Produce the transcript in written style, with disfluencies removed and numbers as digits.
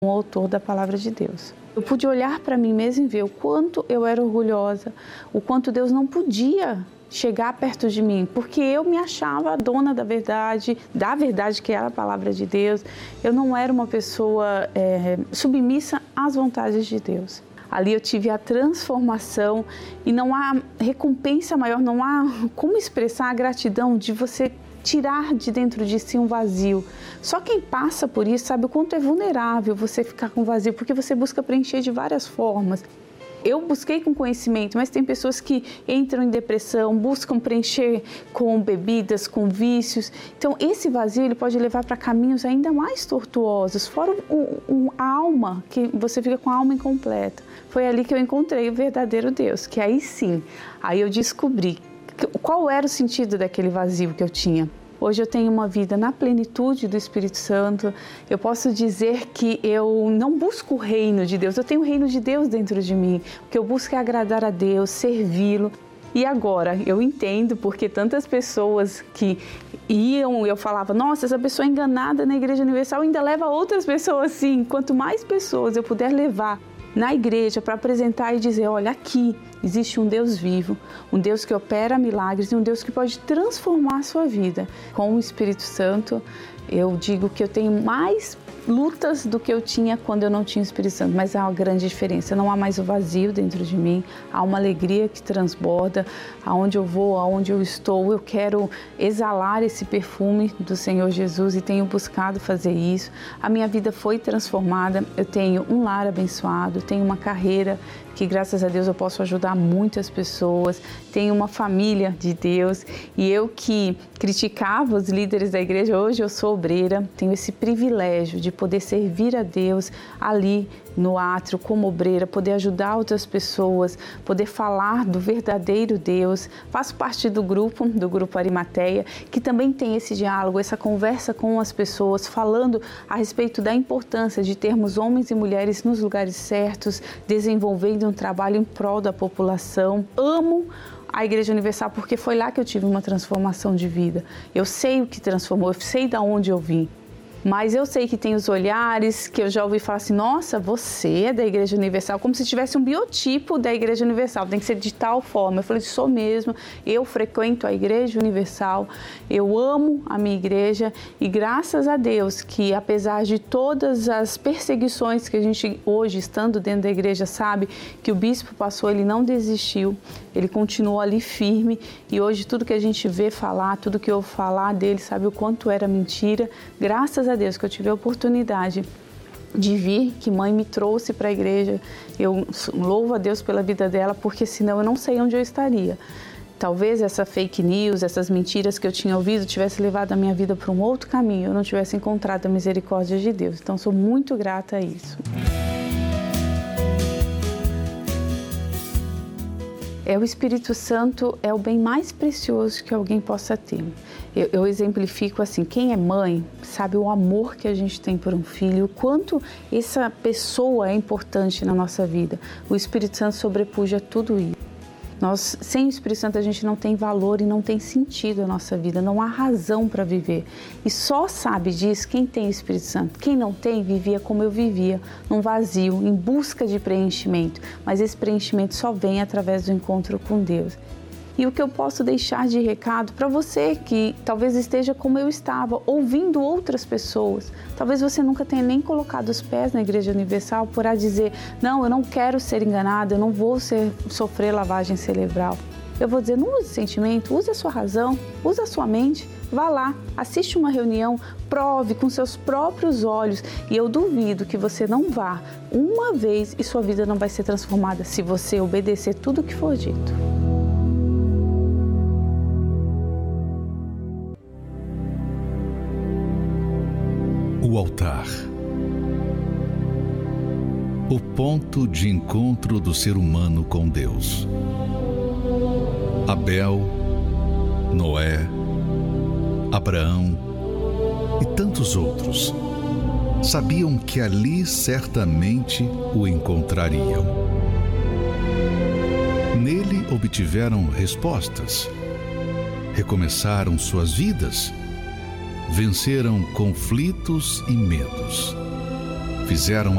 o autor da palavra de Deus. Eu pude olhar para mim mesma e ver o quanto eu era orgulhosa, o quanto Deus não podia chegar perto de mim, porque eu me achava a dona da verdade que era a palavra de Deus. Eu não era uma pessoa submissa às vontades de Deus. Ali eu tive a transformação e não há recompensa maior, não há como expressar a gratidão de você tirar de dentro de si um vazio. Só quem passa por isso sabe o quanto é vulnerável você ficar com vazio, porque você busca preencher de várias formas. Eu busquei com conhecimento, mas tem pessoas que entram em depressão, buscam preencher com bebidas, com vícios. Então, esse vazio ele pode levar para caminhos ainda mais tortuosos, fora a alma, que você fica com a alma incompleta. Foi ali que eu encontrei o verdadeiro Deus, que aí sim, aí eu descobri qual era o sentido daquele vazio que eu tinha. Hoje eu tenho uma vida na plenitude do Espírito Santo. Eu posso dizer que eu não busco o reino de Deus, eu tenho o reino de Deus dentro de mim. O que eu busco é agradar a Deus, servi-lo. E agora eu entendo porque tantas pessoas que iam, eu falava, nossa, essa pessoa é enganada na Igreja Universal ainda leva outras pessoas assim. Quanto mais pessoas eu puder levar na igreja para apresentar e dizer, olha, aqui existe um Deus vivo, um Deus que opera milagres e um Deus que pode transformar a sua vida. Com o Espírito Santo, eu digo que eu tenho mais lutas do que eu tinha quando eu não tinha o Espírito Santo, mas há uma grande diferença, não há mais o vazio dentro de mim, há uma alegria que transborda, aonde eu vou, aonde eu estou, eu quero exalar esse perfume do Senhor Jesus e tenho buscado fazer isso. A minha vida foi transformada, eu tenho um lar abençoado, tenho uma carreira que graças a Deus eu posso ajudar muitas pessoas, tenho uma família de Deus e eu que criticava os líderes da igreja, hoje eu sou obreira, tenho esse privilégio de poder servir a Deus ali no átrio como obreira, poder ajudar outras pessoas, poder falar do verdadeiro Deus. Faço parte do grupo Arimateia, que também tem esse diálogo, essa conversa com as pessoas, falando a respeito da importância de termos homens e mulheres nos lugares certos, desenvolvendo um trabalho em prol da população. Amo a Igreja Universal porque foi lá que eu tive uma transformação de vida. Eu sei o que transformou, eu sei de onde eu vim. Mas eu sei que tem os olhares que eu já ouvi falar assim, nossa, você é da Igreja Universal, como se tivesse um biotipo da Igreja Universal, tem que ser de tal forma. Eu falei, sou mesmo, eu frequento a Igreja Universal, eu amo a minha igreja e graças a Deus que apesar de todas as perseguições que a gente hoje, estando dentro da igreja, sabe que o bispo passou, ele não desistiu, ele continuou ali firme e hoje tudo que a gente vê falar, tudo que eu ouvo falar dele, sabe o quanto era mentira, graças a Deus que eu tive a oportunidade de vir, que mãe me trouxe para a igreja. Eu louvo a Deus pela vida dela, porque senão eu não sei onde eu estaria. Talvez essa fake news, essas mentiras que eu tinha ouvido tivesse levado a minha vida para um outro caminho, eu não tivesse encontrado a misericórdia de Deus. Então sou muito grata a isso. O Espírito Santo é o bem mais precioso que alguém possa ter. Eu exemplifico assim, quem é mãe sabe o amor que a gente tem por um filho, o quanto essa pessoa é importante na nossa vida. O Espírito Santo sobrepuja tudo isso. Sem o Espírito Santo a gente não tem valor e não tem sentido a nossa vida, não há razão para viver. E só sabe disso quem tem o Espírito Santo. Quem não tem, vivia como eu vivia, num vazio, em busca de preenchimento. Mas esse preenchimento só vem através do encontro com Deus. E o que eu posso deixar de recado para você que talvez esteja como eu estava, ouvindo outras pessoas. Talvez você nunca tenha nem colocado os pés na Igreja Universal por dizer, não, eu não quero ser enganado, eu não vou sofrer lavagem cerebral. Eu vou dizer, não use sentimento, use a sua razão, use a sua mente, vá lá, assiste uma reunião, prove com seus próprios olhos e eu duvido que você não vá uma vez e sua vida não vai ser transformada se você obedecer tudo o que for dito. O altar. O ponto de encontro do ser humano com Deus. Abel, Noé, Abraão e tantos outros sabiam que ali certamente o encontrariam. Nele obtiveram respostas, recomeçaram suas vidas, venceram conflitos e medos, fizeram